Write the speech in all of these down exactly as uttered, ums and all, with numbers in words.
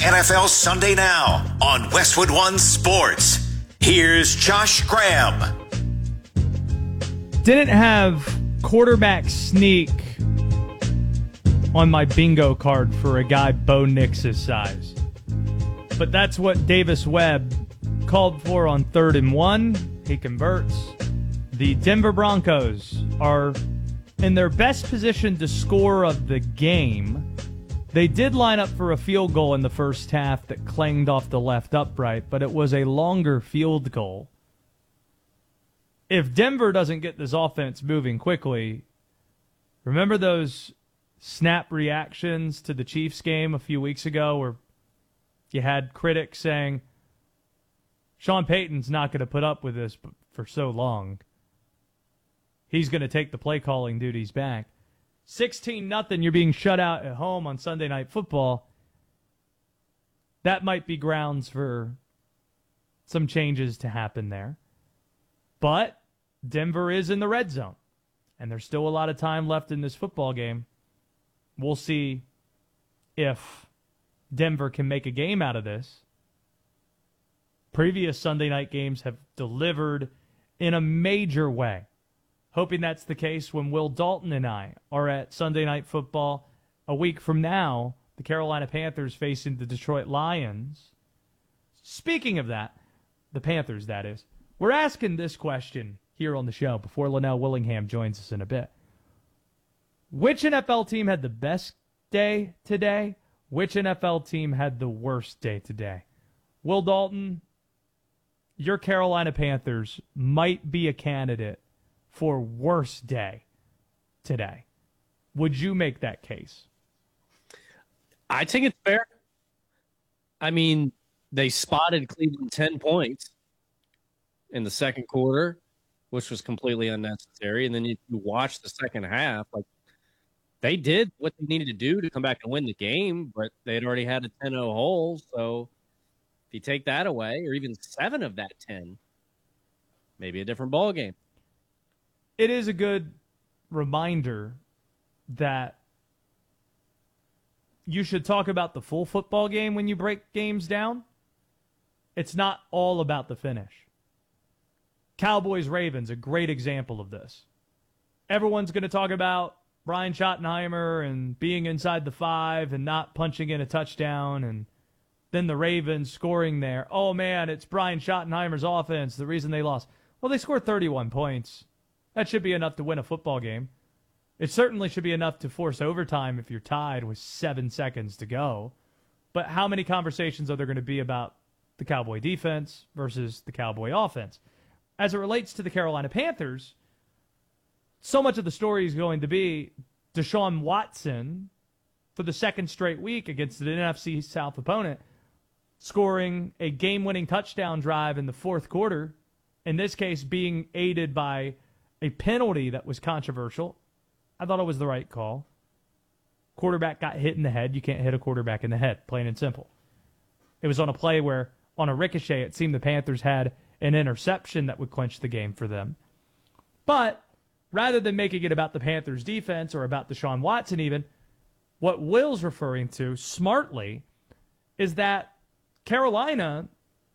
N F L Sunday Now on Westwood One Sports. Here's Josh Graham. Didn't have quarterback sneak on my bingo card for a guy Bo Nix's size. But that's what Davis Webb called for on third and one. He converts. The Denver Broncos are in their best position to score of the game. They did line up for a field goal in the first half that clanged off the left upright, but it was a longer field goal. If Denver doesn't get this offense moving quickly, remember those snap reactions to the Chiefs game a few weeks ago where you had critics saying, Sean Payton's not going to put up with this for so long. He's going to take the play calling duties back. sixteen nothing, you're being shut out at home on Sunday Night Football. That might be grounds for some changes to happen there. But Denver is in the red zone, and there's still a lot of time left in this football game. We'll see if Denver can make a game out of this. Previous Sunday night games have delivered in a major way. Hoping that's the case when Will Dalton and I are at Sunday Night Football a week from now, the Carolina Panthers facing the Detroit Lions. Speaking of that, the Panthers, that is, we're asking this question here on the show before Linnell Willingham joins us in a bit. Which N F L team had the best day today? Which N F L team had the worst day today? Will Dalton, your Carolina Panthers might be a candidate for worst day today. Would you make that case? I think it's fair. I mean, they spotted Cleveland ten points in the second quarter, which was completely unnecessary. And then you, you watch the second half. Like, they did what they needed to do to come back and win the game, but they had already had a ten oh hole. So if you take that away, or even seven of that ten, maybe a different ball game. It is a good reminder that you should talk about the full football game when you break games down. It's not all about the finish. Cowboys-Ravens, a great example of this. Everyone's going to talk about Brian Schottenheimer and being inside the five and not punching in a touchdown, and then the Ravens scoring there. Oh, man, it's Brian Schottenheimer's offense, the reason they lost. Well, they scored thirty-one points. That should be enough to win a football game. It certainly should be enough to force overtime if you're tied with seven seconds to go. But how many conversations are there going to be about the Cowboy defense versus the Cowboy offense? As it relates to the Carolina Panthers, so much of the story is going to be Deshaun Watson for the second straight week against an N F C South opponent, scoring a game-winning touchdown drive in the fourth quarter, in this case being aided by a penalty that was controversial. I thought it was the right call. Quarterback got hit in the head. You can't hit a quarterback in the head, plain and simple. It was on a play where, on a ricochet, it seemed the Panthers had an interception that would clinch the game for them. But rather than making it about the Panthers' defense or about Deshaun Watson even, what Will's referring to, smartly, is that Carolina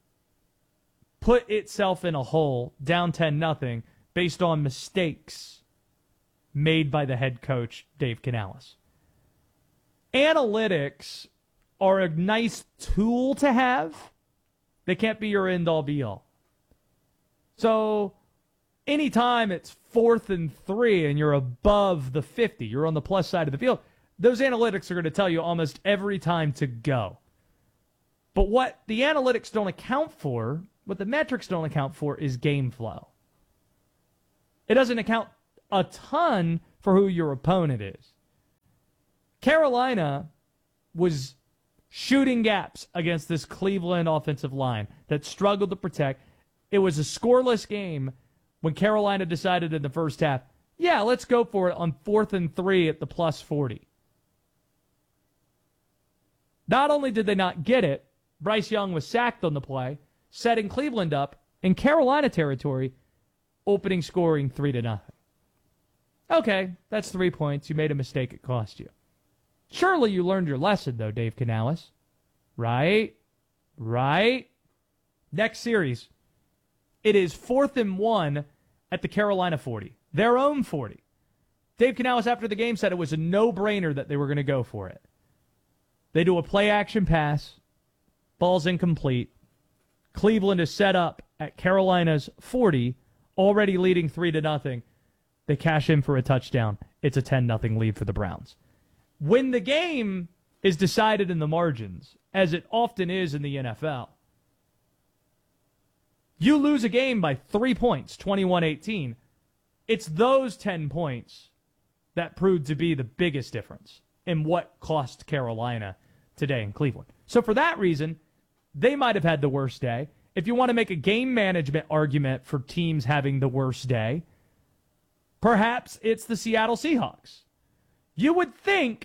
put itself in a hole, down ten nothing, based on mistakes made by the head coach, Dave Canales. Analytics are a nice tool to have. They can't be your end-all, be-all. So anytime it's fourth and three and you're above the fifty, you're on the plus side of the field, those analytics are going to tell you almost every time to go. But what the analytics don't account for, what the metrics don't account for, is game flow. It doesn't account a ton for who your opponent is. Carolina was shooting gaps against this Cleveland offensive line that struggled to protect. It was a scoreless game when Carolina decided in the first half, yeah, let's go for it on fourth and three at the plus forty. Not only did they not get it, Bryce Young was sacked on the play, setting Cleveland up in Carolina territory, opening scoring three to nothing. Okay, that's three points. You made a mistake. It cost you. Surely you learned your lesson, though, Dave Canales. Right? Right? Next series, it is fourth and one at the Carolina forty. Their own forty. Dave Canales, after the game, said it was a no-brainer that they were going to go for it. They do a play-action pass. Ball's incomplete. Cleveland is set up at Carolina's forty, already leading three to nothing. They cash in for a touchdown. It's a ten nothing lead for the Browns. When the game is decided in the margins, as it often is in the N F L, you lose a game by three points, twenty-one eighteen. It's those ten points that proved to be the biggest difference in what cost Carolina today in Cleveland. So for that reason, they might have had the worst day. If you want to make a game management argument for teams having the worst day, perhaps it's the Seattle Seahawks. You would think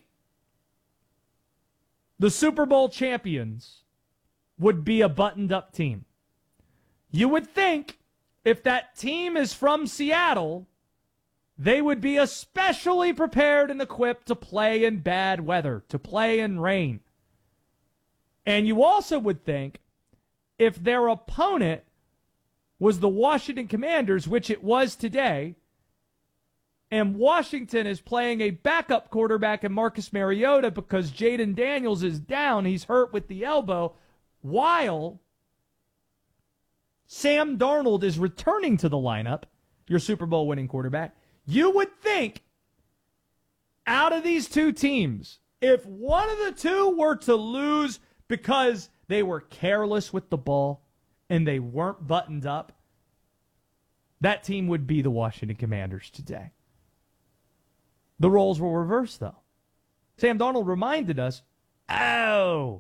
the Super Bowl champions would be a buttoned-up team. You would think if that team is from Seattle, they would be especially prepared and equipped to play in bad weather, to play in rain. And you also would think if their opponent was the Washington Commanders, which it was today, and Washington is playing a backup quarterback in Marcus Mariota because Jaden Daniels is down, he's hurt with the elbow, while Sam Darnold is returning to the lineup, your Super Bowl winning quarterback, you would think out of these two teams, if one of the two were to lose because they were careless with the ball and they weren't buttoned up, that team would be the Washington Commanders today. The roles were reversed, though. Sam Darnold reminded us, oh,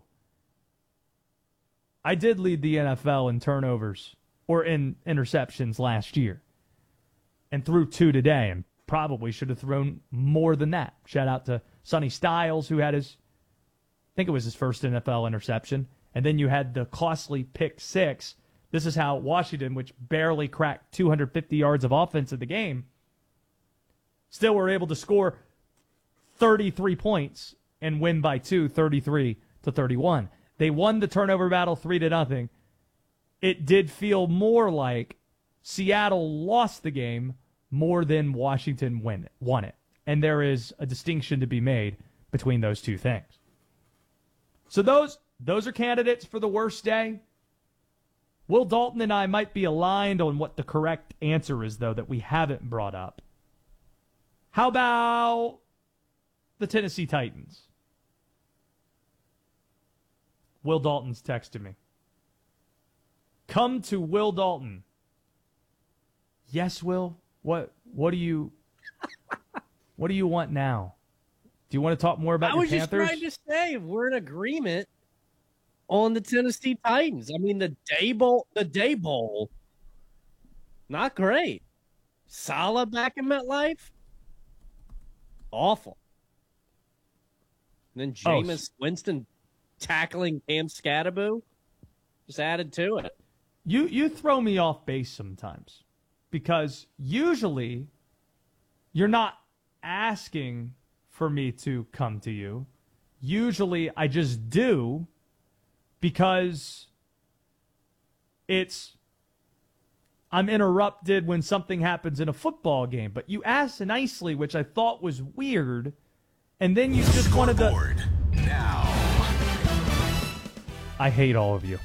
I did lead the N F L in turnovers or in interceptions last year and threw two today and probably should have thrown more than that. Shout out to Sonny Styles, who had his, I think it was his first N F L interception. And then you had the costly pick six. This is how Washington, which barely cracked two hundred fifty yards of offense in the game, still were able to score thirty-three points and win by two, thirty-three to thirty-one. They won the turnover battle three to nothing. It did feel more like Seattle lost the game more than Washington win, won it. And there is a distinction to be made between those two things. So those those are candidates for the worst day. Will Dalton and I might be aligned on what the correct answer is, though, that we haven't brought up. How about the Tennessee Titans? Will Dalton's texted me. Come to Will Dalton. Yes, Will. What what do you what do you want now? Do you want to talk more about I your was Panthers? just trying to say we're in agreement on the Tennessee Titans. I mean, the Day Bowl, the Day Bowl, not great. Saleh back in MetLife, awful. And then Jameis oh. Winston tackling Cam Scatterboo just added to it. You you throw me off base sometimes because usually you're not asking for me to come to you. Usually I just do because it's I'm interrupted when something happens in a football game. But you asked nicely, which I thought was weird, and then you just wanted to... Now. I hate all of you.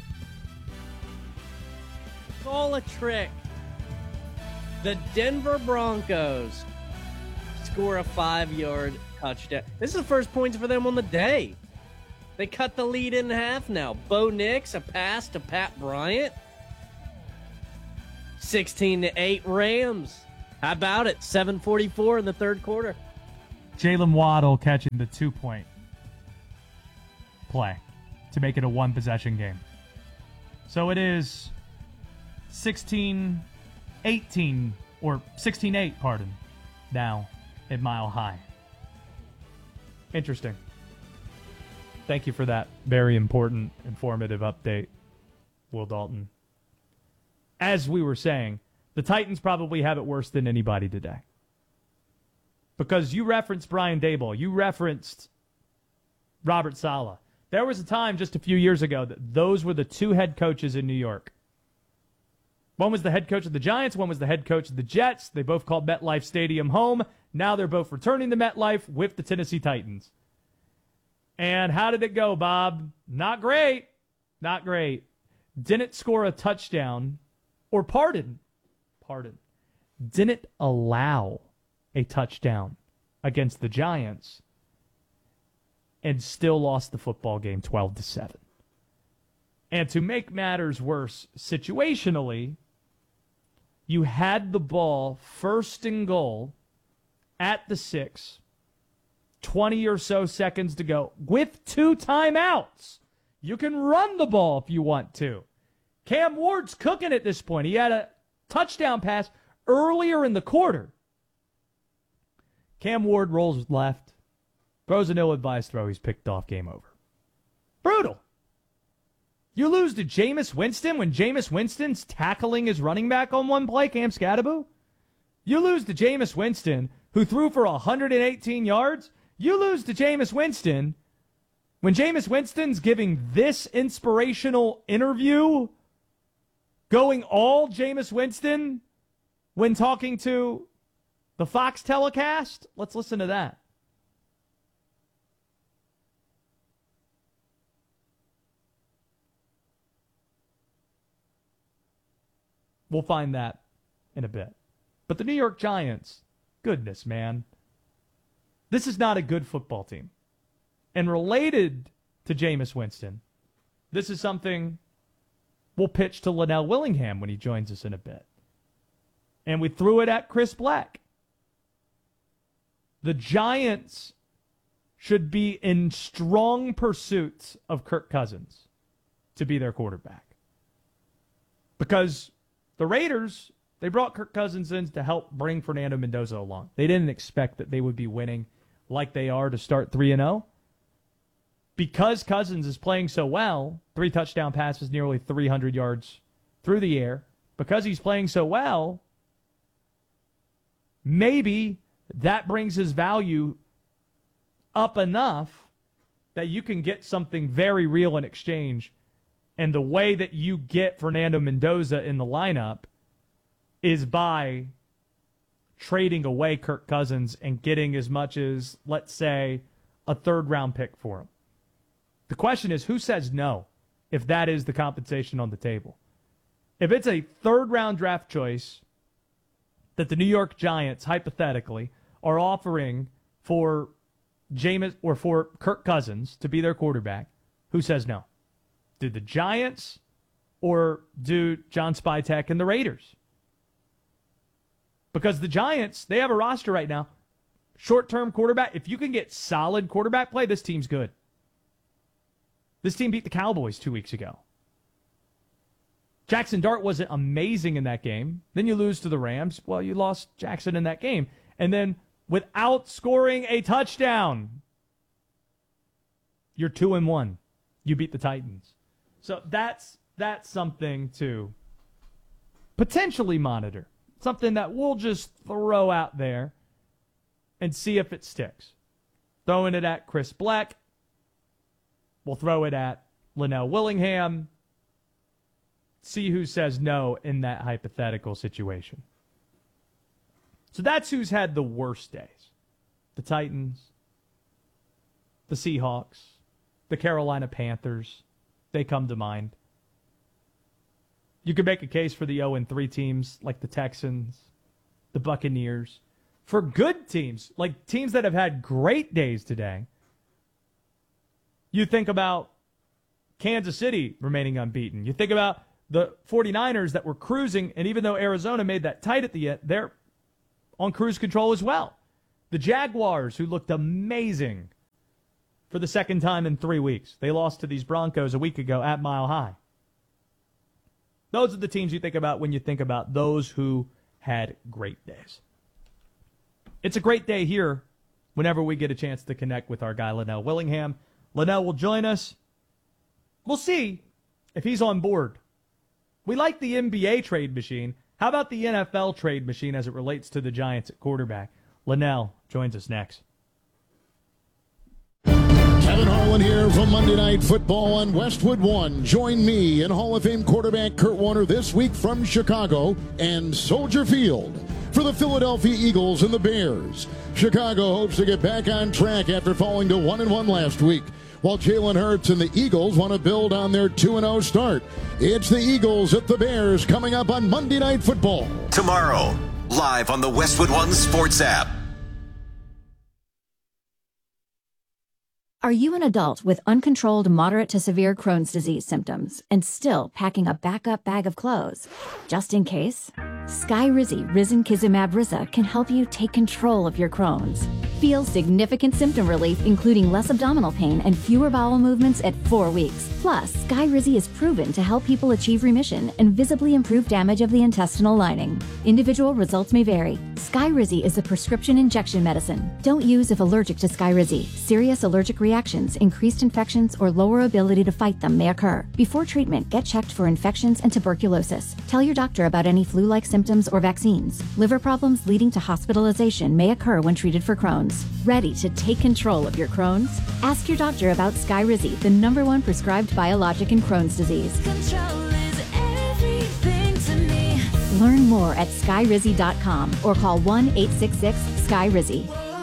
It's all a trick. The Denver Broncos score a five-yard touchdown. This is the first points for them on the day. They cut the lead in half now. Bo Nix, a pass to Pat Bryant. sixteen to eight Rams. How about it? seven forty-four in the third quarter. Jalen Waddle catching the two-point play to make it a one-possession game. So it is sixteen eighteen, or sixteen eight, pardon, now at Mile High. Interesting. Thank you for that very important, informative update, Will Dalton. As we were saying, the Titans probably have it worse than anybody today. Because you referenced Brian Daboll. You referenced Robert Saleh. There was a time just a few years ago that those were the two head coaches in New York. One was the head coach of the Giants. One was the head coach of the Jets. They both called MetLife Stadium home. Now they're both returning to MetLife with the Tennessee Titans. And how did it go, Bob? Not great. Not great. Didn't score a touchdown, or pardon, pardon, didn't allow a touchdown against the Giants, and still lost the football game twelve to seven. And to make matters worse situationally, you had the ball first and goal at the six, twenty or so seconds to go, with two timeouts. You can run the ball if you want to. Cam Ward's cooking at this point. He had a touchdown pass earlier in the quarter. Cam Ward rolls left, throws an ill-advised throw. He's picked off. Game over. Brutal. You lose to Jameis Winston when Jameis Winston's tackling his running back on one play, Cam Scadaboo. You lose to Jameis Winston, who threw for one hundred eighteen yards. You lose to Jameis Winston when Jameis Winston's giving this inspirational interview, going all Jameis Winston when talking to the Fox telecast. Let's listen to that. We'll find that in a bit. But the New York Giants, goodness, man. This is not a good football team. And related to Jameis Winston, this is something we'll pitch to Linnell Willingham when he joins us in a bit. And we threw it at Chris Black. The Giants should be in strong pursuit of Kirk Cousins to be their quarterback. Because the Raiders, they brought Kirk Cousins in to help bring Fernando Mendoza along. They didn't expect that they would be winning like they are to start three and oh. Because Cousins is playing so well, three touchdown passes, nearly three hundred yards through the air, because he's playing so well, maybe that brings his value up enough that you can get something very real in exchange. And the way that you get Fernando Mendoza in the lineup is by trading away Kirk Cousins and getting as much as, let's say, a third-round pick for him. The question is, who says no if that is the compensation on the table? If it's a third-round draft choice that the New York Giants, hypothetically, are offering for Jameis or for Kirk Cousins to be their quarterback, who says no? Do the Giants or do John Spytek and the Raiders? Because the Giants, they have a roster right now. Short-term quarterback. If you can get solid quarterback play, this team's good. This team beat the Cowboys two weeks ago. Jackson Dart wasn't amazing in that game. Then you lose to the Rams. Well, you lost Jackson in that game. And then without scoring a touchdown, you're two and one. You beat the Titans. So that's that's something to potentially monitor. Something that we'll just throw out there and see if it sticks. Throwing it at Chris Black. We'll throw it at Linnell Willingham. See who says no in that hypothetical situation. So that's who's had the worst days. The Titans, the Seahawks, the Carolina Panthers. They come to mind. You could make a case for the oh and three teams like the Texans, the Buccaneers. For good teams, like teams that have had great days today, you think about Kansas City remaining unbeaten. You think about the 49ers that were cruising, and even though Arizona made that tight at the end, they're on cruise control as well. The Jaguars, who looked amazing for the second time in three weeks. They lost to these Broncos a week ago at Mile High. Those are the teams you think about when you think about those who had great days. It's a great day here whenever we get a chance to connect with our guy, Linnell Willingham. Linnell will join us. We'll see if he's on board. We like the N B A trade machine. How about the N F L trade machine as it relates to the Giants at quarterback? Linnell joins us next. Kevin Harlan Allen here from Monday Night Football on Westwood One. Join me and Hall of Fame quarterback Kurt Warner this week from Chicago and Soldier Field for the Philadelphia Eagles and the Bears. Chicago hopes to get back on track after falling to one and one last week, while Jalen Hurts and the Eagles want to build on their two and oh start. It's the Eagles at the Bears coming up on Monday Night Football. Tomorrow, live on the Westwood One Sports app. Are you an adult with uncontrolled moderate to severe Crohn's disease symptoms and still packing a backup bag of clothes? Just in case, Skyrizi Risankizumab Riza can help you take control of your Crohn's. Feel significant symptom relief, including less abdominal pain and fewer bowel movements at four weeks. Plus, Skyrizi is proven to help people achieve remission and visibly improve damage of the intestinal lining. Individual results may vary. Skyrizi is a prescription injection medicine. Don't use if allergic to Skyrizi. Serious allergic reactions, increased infections, or lower ability to fight them may occur. Before treatment, get checked for infections and tuberculosis. Tell your doctor about any flu-like symptoms or vaccines. Liver problems leading to hospitalization may occur when treated for Crohn's. Ready to take control of your Crohn's? Ask your doctor about Skyrizi, the number one prescribed biologic in Crohn's disease. Control is everything to me. Learn more at skyrizi dot com or call one eight six six Skyrizi.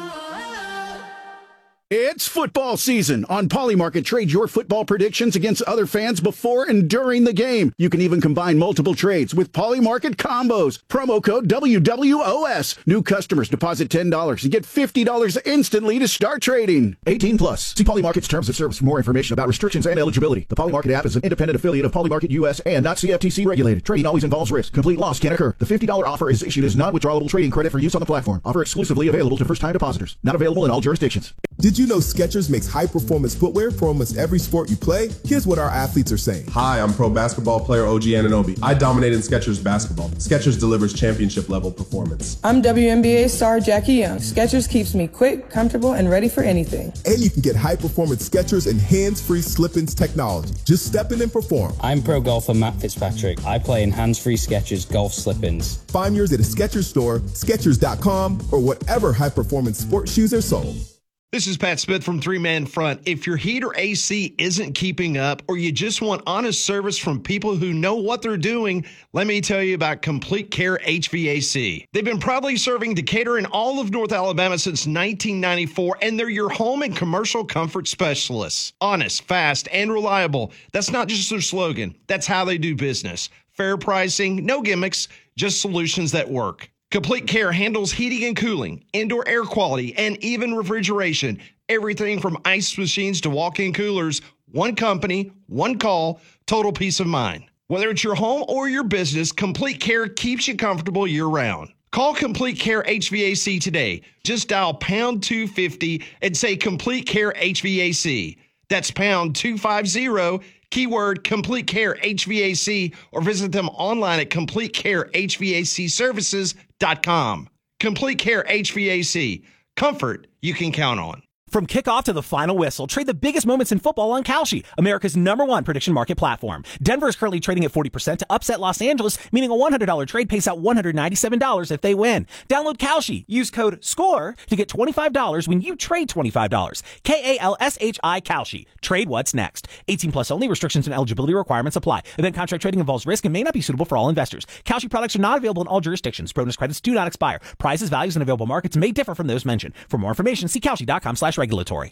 It's football season. On Polymarket, trade your football predictions against other fans before and during the game. You can even combine multiple trades with Polymarket combos. Promo code W W O S. New customers deposit ten dollars and get fifty dollars instantly to start trading. eighteen plus. See Polymarket's terms of service for more information about restrictions and eligibility. The Polymarket app is an independent affiliate of Polymarket U S and not C F T C regulated. Trading always involves risk. Complete loss can occur. The fifty dollars offer is issued as non-withdrawable trading credit for use on the platform. Offer exclusively available to first-time depositors. Not available in all jurisdictions. Did you know Skechers makes high-performance footwear for almost every sport you play? Here's what our athletes are saying. Hi, I'm pro basketball player O G Anunoby. I dominate in Skechers basketball. Skechers delivers championship-level performance. I'm W N B A star Jackie Young. Skechers keeps me quick, comfortable, and ready for anything. And you can get high-performance Skechers and hands-free slip-ins technology. Just step in and perform. I'm pro golfer Matt Fitzpatrick. I play in hands-free Skechers golf slip-ins. Find yours at a Skechers store, Skechers dot com, or whatever high-performance sports shoes are sold. This is Pat Smith from Three Man Front. If your heat or A C isn't keeping up, or you just want honest service from people who know what they're doing, let me tell you about Complete Care H V A C. They've been proudly serving Decatur and all of North Alabama since nineteen ninety-four, and they're your home and commercial comfort specialists. Honest, fast, and reliable. That's not just their slogan. That's how they do business. Fair pricing, no gimmicks, just solutions that work. Complete Care handles heating and cooling, indoor air quality, and even refrigeration. Everything from ice machines to walk-in coolers. One company, one call, total peace of mind. Whether it's your home or your business, Complete Care keeps you comfortable year-round. Call Complete Care H V A C today. Just dial pound two fifty and say Complete Care H V A C. That's pound two fifty, keyword Complete Care H V A C, or visit them online at complete care h v a c services dot com. Complete Care H V A C. Comfort you can count on. From kickoff to the final whistle, trade the biggest moments in football on Kalshi, America's number one prediction market platform. Denver is currently trading at forty percent to upset Los Angeles, meaning a one hundred dollars trade pays out one hundred ninety-seven dollars if they win. Download Kalshi. Use code SCORE to get twenty-five dollars when you trade twenty-five dollars. K A L S H I Kalshi. Trade what's next. eighteen plus only. Restrictions and eligibility requirements apply. Event contract trading involves risk and may not be suitable for all investors. Kalshi products are not available in all jurisdictions. Bonus credits do not expire. Prices, values, and available markets may differ from those mentioned. For more information, see Kalshi dot com slash regulatory.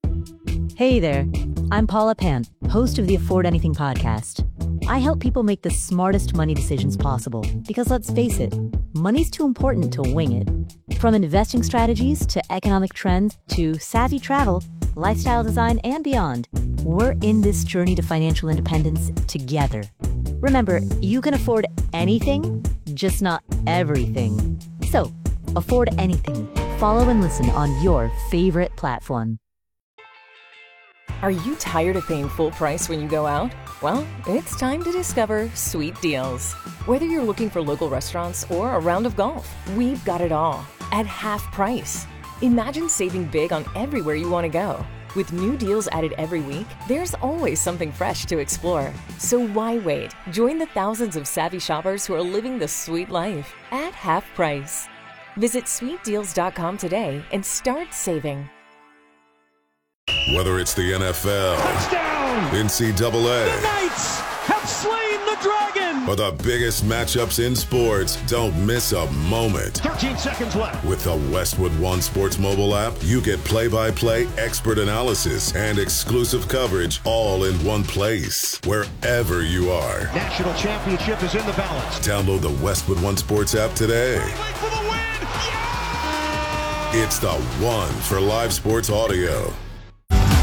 Hey there, I'm Paula Pant, host of the Afford Anything podcast. I help people make the smartest money decisions possible because, let's face it, money's too important to wing it. From investing strategies to economic trends to savvy travel, lifestyle design, and beyond, we're in this journey to financial independence together. Remember, you can afford anything, just not everything. So, afford anything. Follow and listen on your favorite platform. Are you tired of paying full price when you go out? Well, it's time to discover Sweet Deals. Whether you're looking for local restaurants or a round of golf, we've got it all at half price. Imagine saving big on everywhere you want to go. With new deals added every week, there's always something fresh to explore. So why wait? Join the thousands of savvy shoppers who are living the sweet life at half price. Visit sweet deals dot com today and start saving. Whether it's the N F L, touchdown, N C double A, the Knights have slain the dragon, or the biggest matchups in sports, don't miss a moment. thirteen seconds left. With the Westwood One Sports mobile app, you get play-by-play expert analysis and exclusive coverage all in one place, wherever you are. National championship is in the balance. Download the Westwood One Sports app today. For the win. Yeah! It's the one for live sports audio.